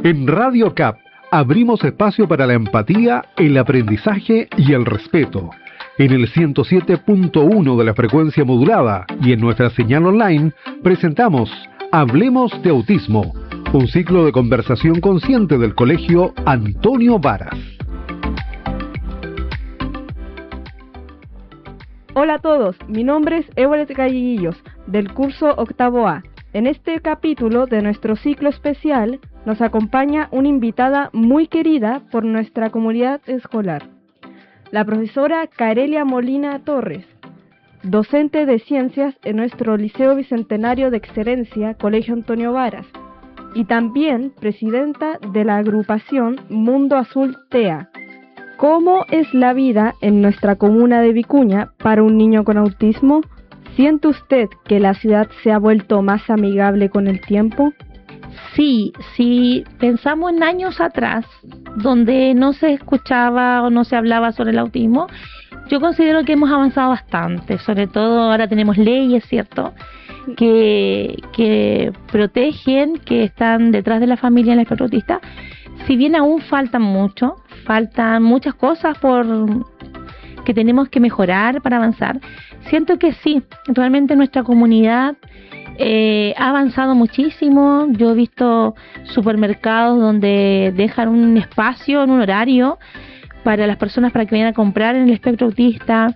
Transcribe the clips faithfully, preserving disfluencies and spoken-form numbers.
En Radio C A P abrimos espacio para la empatía, el aprendizaje y el respeto. En el ciento siete punto uno de la frecuencia modulada y en nuestra señal online presentamos Hablemos de Autismo, un ciclo de conversación consciente del Colegio Antonio Varas. Hola a todos, mi nombre es Éboles Galleguillos, del curso Octavo A. En este capítulo de nuestro ciclo especial nos acompaña una invitada muy querida por nuestra comunidad escolar, la profesora Carelia Molina Torres, docente de ciencias en nuestro Liceo Bicentenario de Excelencia, Colegio Antonio Varas, y también presidenta de la agrupación Mundo Azul T E A. ¿Cómo es la vida en nuestra comuna de Vicuña para un niño con autismo? ¿Siente usted que la ciudad se ha vuelto más amigable con el tiempo? Sí, si pensamos en años atrás, donde no se escuchaba o no se hablaba sobre el autismo, yo considero que hemos avanzado bastante. Sobre todo ahora tenemos leyes, ¿cierto?, que, que protegen, que están detrás de la familia en el espectro autista. Si bien aún faltan mucho, faltan muchas cosas por que tenemos que mejorar para avanzar, siento que sí, realmente nuestra comunidad eh, ha avanzado muchísimo. Yo he visto supermercados donde dejan un espacio en un horario para las personas para que vayan a comprar en el espectro autista.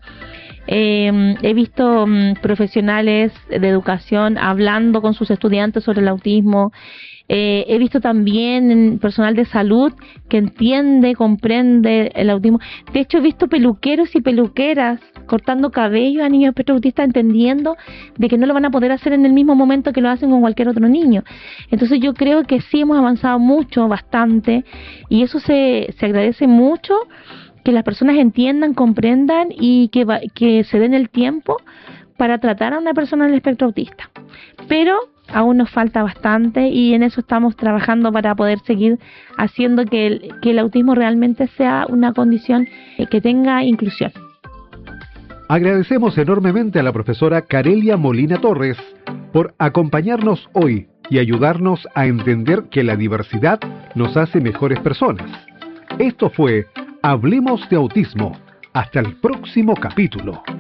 Eh, he visto um, profesionales de educación hablando con sus estudiantes sobre el autismo. Eh, he visto también personal de salud que entiende, comprende el autismo. De hecho, he visto peluqueros y peluqueras cortando cabello a niños espectro autista, entendiendo de que no lo van a poder hacer en el mismo momento que lo hacen con cualquier otro niño. Entonces yo creo que sí hemos avanzado mucho, bastante, y eso se, se agradece mucho, que las personas entiendan, comprendan y que, va, que se den el tiempo para tratar a una persona del espectro autista. Pero aún nos falta bastante y en eso estamos trabajando para poder seguir haciendo que el, que el autismo realmente sea una condición que tenga inclusión. Agradecemos enormemente a la profesora Carelia Molina Torres por acompañarnos hoy y ayudarnos a entender que la diversidad nos hace mejores personas. Esto fue Hablemos de Autismo. Hasta el próximo capítulo.